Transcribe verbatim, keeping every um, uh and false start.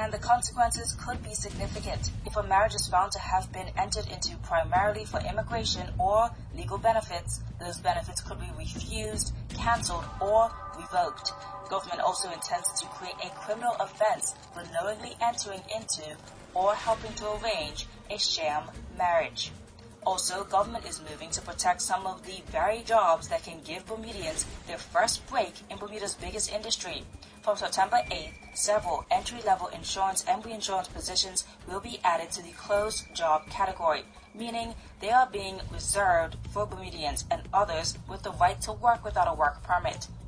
and the consequences could be significant. If a marriage is found to have been entered into primarily for immigration or legal benefits, those benefits could be refused, cancelled, or revoked. Government also intends to create a criminal offense for knowingly entering into or helping to arrange a sham marriage. Also, government is moving to protect some of the very jobs that can give Bermudians their first break in Bermuda's biggest industry. From September eighth, several entry-level insurance and reinsurance positions will be added to the closed job category, meaning they are being reserved for Bermudians and others with the right to work without a work permit.